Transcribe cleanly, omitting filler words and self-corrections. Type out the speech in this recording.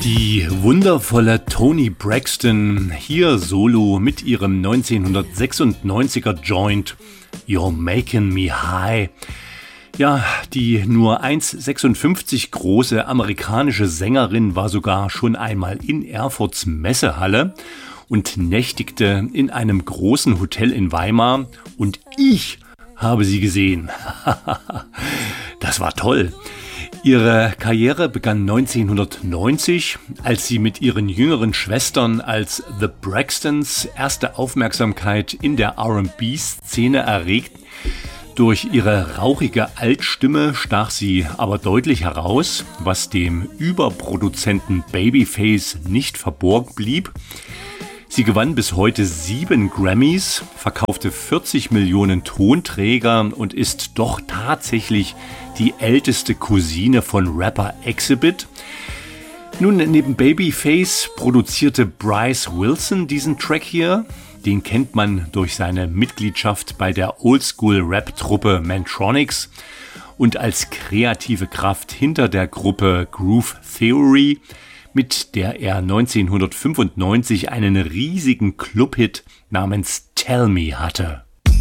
Die wundervolle Toni Braxton, hier solo mit ihrem 1996er Joint You're Making Me High. Ja, die nur 1,56 große amerikanische Sängerin war sogar schon einmal in Erfurts Messehalle und nächtigte in einem großen Hotel in Weimar und ich habe sie gesehen. Das war toll. Ihre Karriere begann 1990, als sie mit ihren jüngeren Schwestern als The Braxtons erste Aufmerksamkeit in der R&B-Szene erregt. Durch ihre rauchige Altstimme stach sie aber deutlich heraus, was dem Überproduzenten Babyface nicht verborgen blieb. Sie gewann bis heute 7 Grammys, verkaufte 40 Millionen Tonträger und ist doch tatsächlich die älteste Cousine von Rapper Exhibit. Nun, neben Babyface produzierte Bryce Wilson diesen Track hier. Den kennt man durch seine Mitgliedschaft bei der Oldschool-Rap-Truppe Mantronix und als kreative Kraft hinter der Gruppe Groove Theory, mit der er 1995 einen riesigen Clubhit namens Tell Me hatte.